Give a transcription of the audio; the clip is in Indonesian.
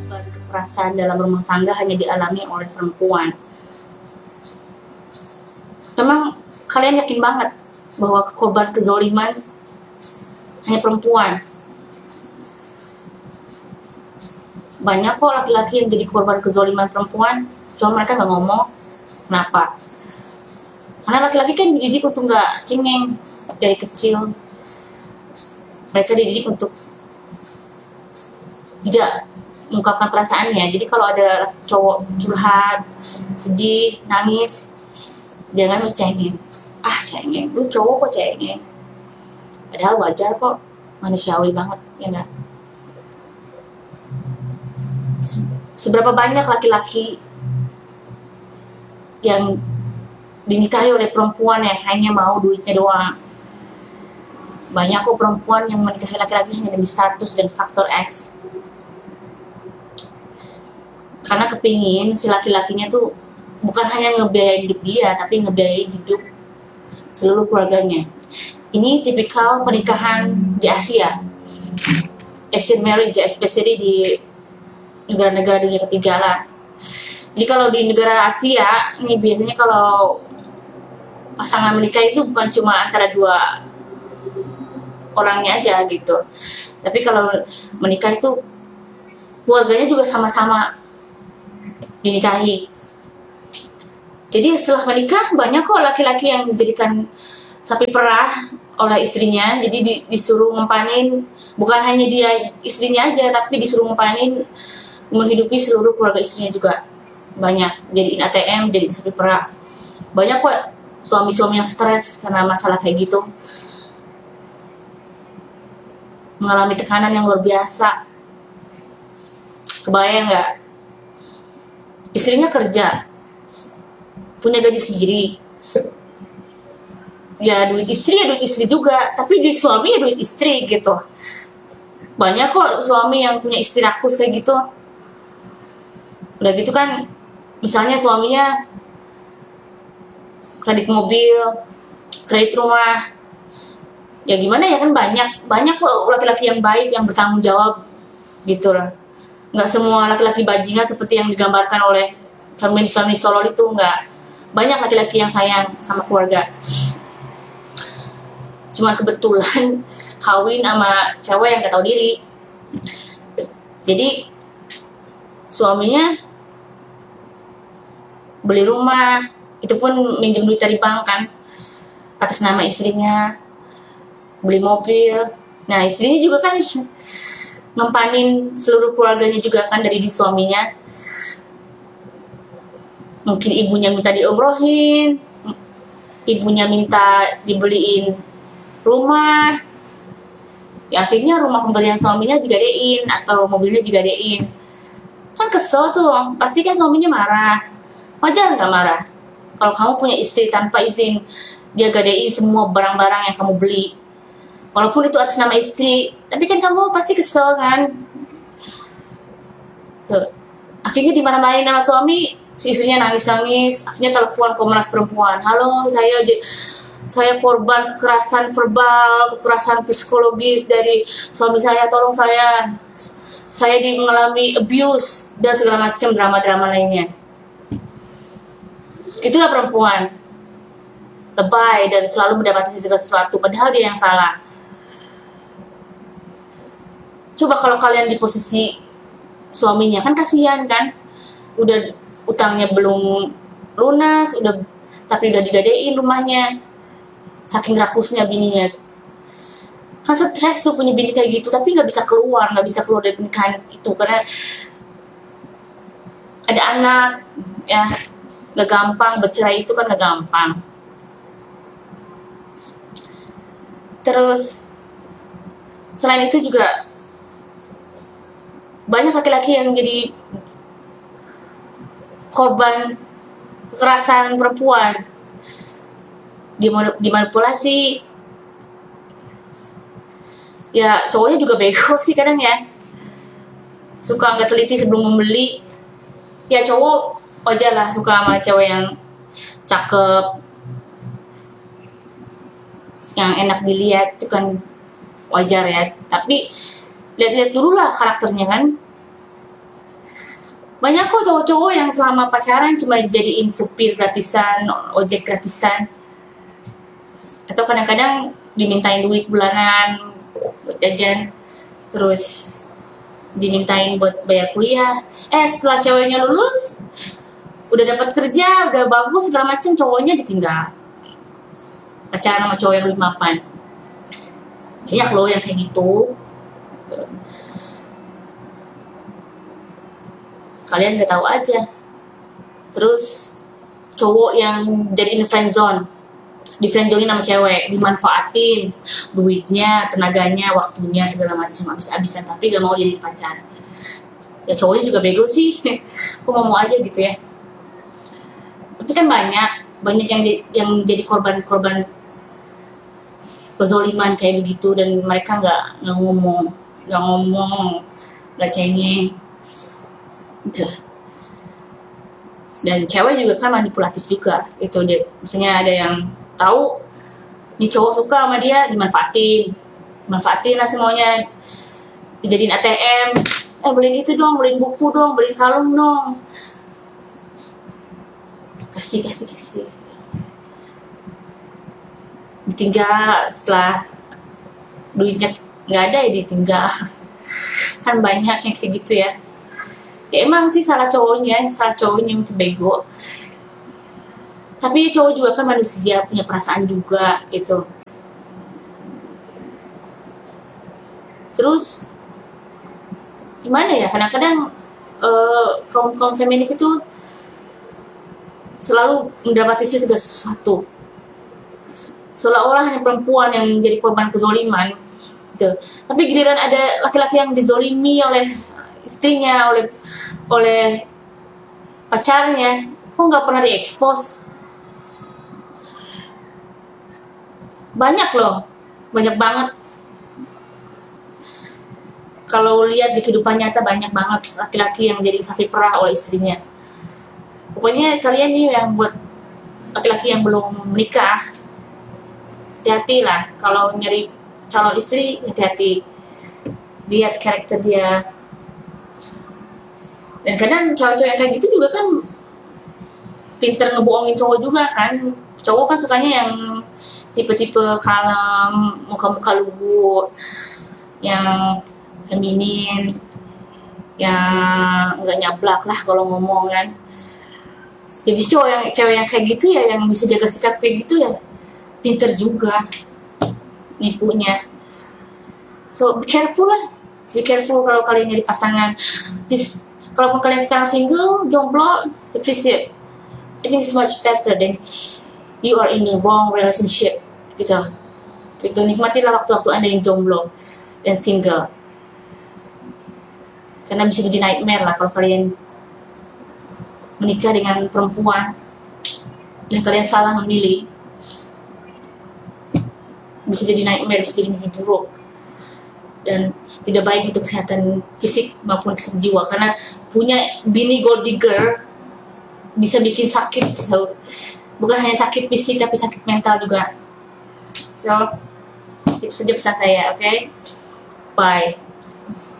korban kekerasan dalam rumah tangga hanya dialami oleh perempuan. Memang kalian yakin banget bahwa korban kezoliman hanya perempuan? Banyak kok laki-laki yang jadi korban kezoliman perempuan, cuma mereka nggak ngomong. Kenapa? Karena laki-laki kan dididik untuk nggak cengeng dari kecil. Mereka dididik untuk tidak mengungkapkan perasaannya. Jadi kalau ada cowok curhat, sedih, nangis, jangan lu cengeng. Ah cengeng, lu cowok kok cengeng? Padahal wajar kok, manusiawi banget, ya nggak? Seberapa banyak laki-laki yang dinikahi oleh perempuan yang hanya mau duitnya doang? Banyak kok perempuan yang menikahi laki-laki hanya demi status dan faktor X. Karena kepingin si laki-lakinya tuh bukan hanya ngebiayain hidup dia, tapi ngebiayain hidup seluruh keluarganya. Ini tipikal pernikahan di Asia, Asian marriage, especially di negara-negara dunia ketiga lah. Jadi kalau di negara Asia, ini biasanya kalau pasangan menikah itu bukan cuma antara dua orangnya aja gitu. Tapi kalau menikah itu keluarganya juga sama-sama dinikahi. Jadi setelah menikah banyak kok laki-laki yang dijadikan sapi perah oleh istrinya. Jadi disuruh ngempanin, bukan hanya dia istrinya aja, tapi disuruh ngempanin menghidupi seluruh keluarga istrinya juga. Banyak jadiin ATM, jadiin sapi perah. Banyak kok suami-suami yang stres karena masalah kayak gitu, mengalami tekanan yang luar biasa. Kebayang nggak? Istrinya kerja, punya gaji sendiri, ya duit istri ya duit istri juga, tapi duit suami ya duit istri gitu. Banyak kok suami yang punya istri rakus kayak gitu. Udah gitu kan, misalnya suaminya kredit mobil, kredit rumah, ya gimana ya, kan banyak kok laki-laki yang baik, yang bertanggung jawab gitu lah. Nggak semua laki-laki bajingan seperti yang digambarkan oleh feminis tolol itu, nggak. Banyak laki-laki yang sayang sama keluarga, cuma kebetulan kawin sama cewek yang nggak tahu diri. Jadi suaminya beli rumah, itu pun minjem duit dari bank kan, atas nama istrinya. Beli mobil, nah istrinya juga kan ngempanin seluruh keluarganya juga kan dari duit suaminya. Mungkin ibunya minta diumrohin, ibunya minta dibeliin rumah, ya akhirnya rumah pemberian suaminya digadein atau mobilnya digadein. Kan kesel tuh, pasti kan suaminya marah. Wajar nggak marah kalau kamu punya istri tanpa izin dia gadein semua barang-barang yang kamu beli, walaupun itu atas nama istri, tapi kan kamu pasti kesel kan. Tuh. Akhirnya dimarahin sama suami, si istrinya nangis-nangis. Akhirnya telepon Komnas Perempuan, halo, saya korban kekerasan verbal, kekerasan psikologis dari suami saya, tolong saya mengalami abuse dan segala macam drama-drama lainnya. Itulah perempuan lebay dan selalu mendapati segala sesuatu, padahal dia yang salah. Coba kalau kalian di posisi suaminya, kan kasihan kan, udah utangnya belum lunas, tapi udah digadein rumahnya, saking rakusnya bininya. Kan stres tuh punya bini kayak gitu, tapi nggak bisa keluar dari pernikahan itu karena ada anak, ya nggak gampang bercerai itu kan, nggak gampang. Terus selain itu juga banyak laki-laki yang jadi korban kekerasan perempuan, dimanipulasi. Ya cowoknya juga bego sih kadang ya, suka nggak teliti sebelum membeli. Ya cowok wajar lah suka sama cewek yang cakep, yang enak dilihat, itu kan wajar ya. Tapi lihat-lihat dulu lah karakternya kan. Banyak kok cowok-cowok yang selama pacaran cuma dijadiin supir gratisan, ojek gratisan, atau kadang-kadang dimintain duit bulanan buat jajan, terus dimintain buat bayar kuliah. Setelah ceweknya lulus, udah dapat kerja, udah bagus segala macam, cowoknya ditinggal pacaran sama cowok yang lebih mapan. Banyak loh yang kayak gitu. Kalian nggak tahu aja. Terus cowok yang jadi in friend zone, di friend zonein sama cewek, dimanfaatin duitnya, tenaganya, waktunya, segala macam, habis-habisan, tapi gak mau jadi pacar. Ya cowoknya juga bego sih. Aku mau aja gitu ya. Tapi kan banyak yang jadi korban kezoliman kayak begitu, dan mereka nggak ngomong, nggak cengeng. Dan cewek juga kan manipulatif juga itu dia. Misalnya ada yang tahu di cowok suka sama dia, manfaatin lah semuanya, dijadiin ATM, beliin itu dong, beliin buku dong, beliin kalung dong, kasih, ditinggal setelah duitnya nggak ada ya ditinggal. Kan banyak yang kayak gitu ya. Ya emang sih salah cowoknya yang bego. Tapi cowok juga kan manusia, punya perasaan juga gitu. Terus gimana ya, kadang-kadang kaum feminis itu selalu mendramatisir segala sesuatu, seolah-olah hanya perempuan yang jadi korban kezoliman gitu. Tapi giliran ada laki-laki yang dizolimi oleh istrinya, oleh pacarnya, kok nggak pernah diekspos? Banyak banget. Kalau lihat di kehidupan nyata, banyak banget laki-laki yang jadi sapi perah oleh istrinya. Pokoknya kalian nih yang buat laki-laki yang belum menikah, hati-hati lah kalau nyari calon istri, hati-hati, lihat karakter dia. Dan kadang cowok-cowok yang kayak gitu juga kan pinter ngebohongin cowok juga kan. Cowok kan sukanya yang tipe-tipe kalem, muka-muka lugu, yang feminin, yang nggak nyablak lah kalau ngomong kan. Jadi cewek yang kayak gitu ya, yang bisa jaga sikap kayak gitu ya, pinter juga nipunya. So be careful kalau kalian nyari pasangan. Just kalaupun kalian sekarang single, jomblo, appreciate. I think it's much better than you are in the wrong relationship gitu. Nikmatilah waktu-waktu Anda yang jomblo dan single. Karena bisa jadi nightmare lah kalau kalian menikah dengan perempuan dan kalian salah memilih. Bisa jadi nightmare, bisa jadi mimpi buruk. Dan tidak baik untuk kesehatan fisik maupun kesehatan jiwa, karena punya bini gold digger bisa bikin sakit. So, bukan hanya sakit fisik tapi sakit mental juga. So itu saja pesan saya, okay? Bye.